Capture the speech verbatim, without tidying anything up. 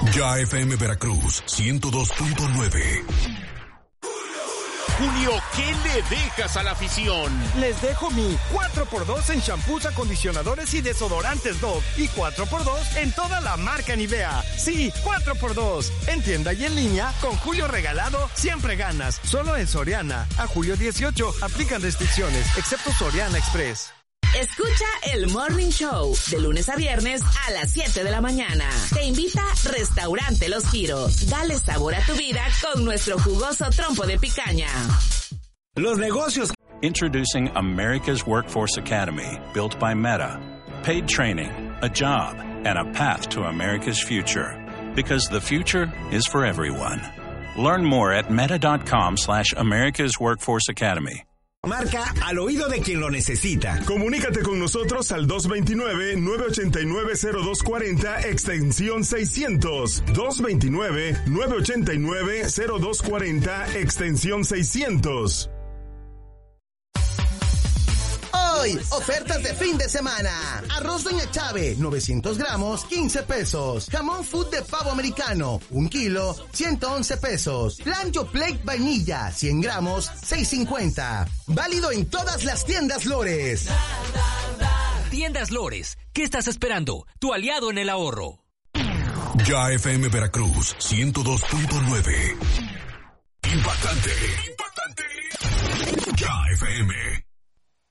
Ya F M Veracruz, ciento dos punto nueve. Julio, ¿qué le dejas a la afición? Les dejo mi cuatro por dos en shampoos, acondicionadores y desodorantes Dove. Y cuatro por dos en toda la marca Nivea. Sí, cuatro por dos. En tienda y en línea, con Julio regalado, siempre ganas. Solo en Soriana. A julio dieciocho, aplican restricciones, excepto Soriana Express. Escucha el Morning Show de lunes a viernes a las siete de la mañana. Te invita Restaurante Los Giros. Dale sabor a tu vida con nuestro jugoso trompo de picaña. Los negocios. Introducing America's Workforce Academy, built by Meta. Paid training, a job, and a path to America's future. Because the future is for everyone. Learn more at meta.com slash America's Workforce Academy. Marca al oído de quien lo necesita. Comunícate con nosotros al dos dos nueve, nueve ocho nueve, cero dos cuatro cero, extensión seiscientos. dos dos nueve, nueve ocho nueve, cero dos cuatro cero, extensión seiscientos. Hoy, ofertas de fin de semana. Arroz Doña Chave, novecientos gramos, quince pesos. Jamón Food de pavo americano, un kilo, ciento once pesos. Plancho Plate vainilla, cien gramos, seis cincuenta. Válido en todas las tiendas Lores. Tiendas Lores, ¿qué estás esperando? Tu aliado en el ahorro. Ya F M Veracruz, ciento dos punto nueve. Impactante, impactante. Ya F M.